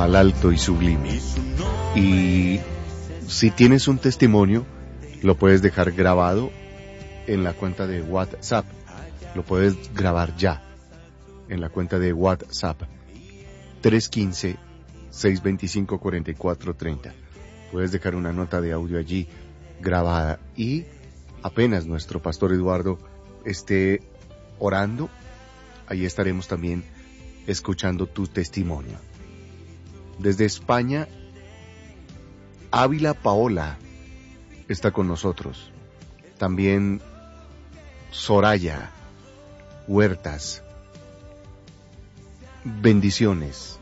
al alto y sublime. Y si tienes un testimonio, lo puedes dejar grabado en la cuenta de WhatsApp. Lo puedes grabar ya en la cuenta de WhatsApp 315-625-4430. Puedes dejar una nota de audio allí grabada y apenas nuestro pastor Eduardo esté orando, ahí estaremos también escuchando tu testimonio. Desde España, Ávila Paola está con nosotros. También Soraya Huertas. Bendiciones.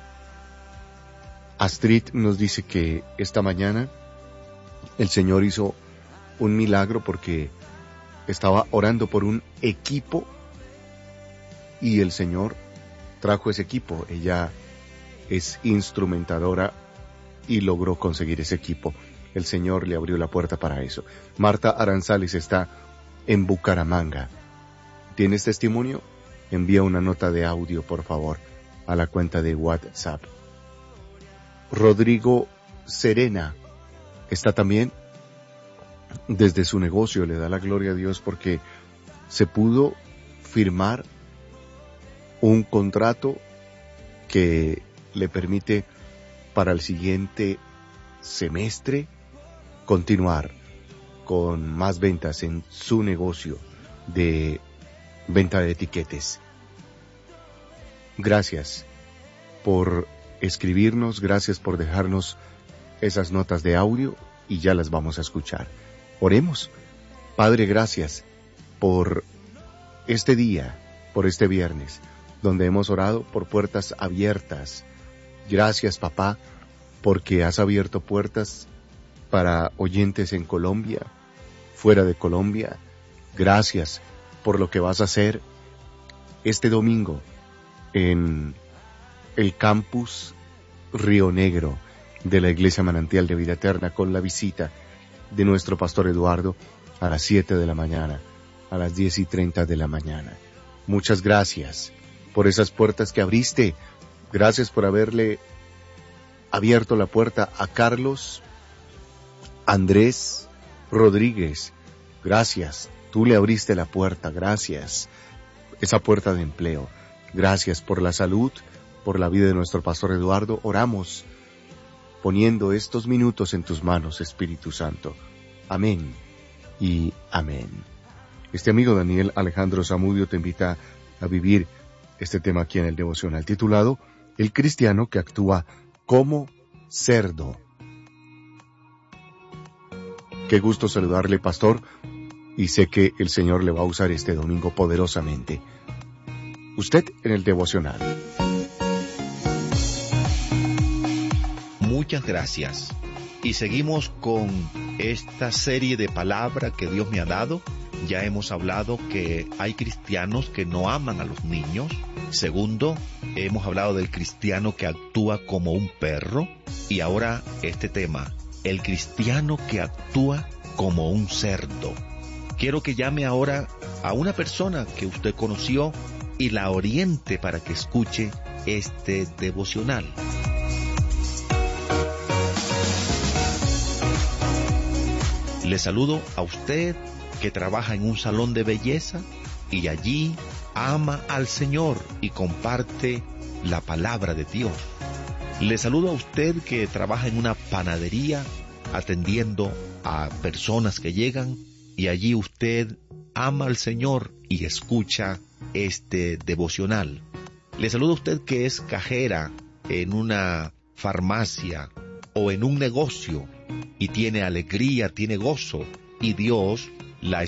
Astrid nos dice que esta mañana el Señor hizo un milagro porque estaba orando por un equipo y el Señor trajo ese equipo. Ella es instrumentadora y logró conseguir ese equipo. El Señor le abrió la puerta para eso. Marta Aranzales está en Bucaramanga. ¿Tienes testimonio? Envía una nota de audio, por favor, a la cuenta de WhatsApp. Rodrigo Serena está también desde su negocio. Le da la gloria a Dios porque se pudo firmar un contrato que le permite para el siguiente semestre continuar con más ventas en su negocio de venta de etiquetes. Gracias por escribirnos, gracias por dejarnos esas notas de audio y ya las vamos a escuchar. Oremos. Padre, gracias por este día, por este viernes, donde hemos orado por puertas abiertas. Gracias, papá, porque has abierto puertas para oyentes en Colombia, fuera de Colombia. Gracias por lo que vas a hacer este domingo en el campus Río Negro de la Iglesia Manantial de Vida Eterna, con la visita de nuestro pastor Eduardo a las 7 de la mañana, a las 10:30 de la mañana. Muchas gracias por esas puertas que abriste. Gracias por haberle abierto la puerta a Carlos Andrés Rodríguez. Gracias, tú le abriste la puerta, gracias. Esa puerta de empleo. Gracias por la salud, por la vida de nuestro pastor Eduardo. Oramos poniendo estos minutos en tus manos, Espíritu Santo. Amén y amén. Este amigo Daniel Alejandro Zamudio te invita a vivir este tema aquí en el devocional titulado El cristiano que actúa como cerdo. Qué gusto saludarle, pastor, y sé que el Señor le va a usar este domingo poderosamente. Usted en el devocional. Muchas gracias. Y seguimos con esta serie de palabras que Dios me ha dado. Ya hemos hablado que hay cristianos que no aman a los niños. Segundo, hemos hablado del cristiano que actúa como un perro. Y ahora este tema, el cristiano que actúa como un cerdo. Quiero que llame ahora a una persona que usted conoció y la oriente para que escuche este devocional. Le saludo a usted que trabaja en un salón de belleza y allí ama al Señor y comparte la palabra de Dios. Le saludo a usted que trabaja en una panadería atendiendo a personas que llegan y allí usted ama al Señor y escucha este devocional. Le saludo a usted que es cajera en una farmacia o en un negocio y tiene alegría, tiene gozo y Dios la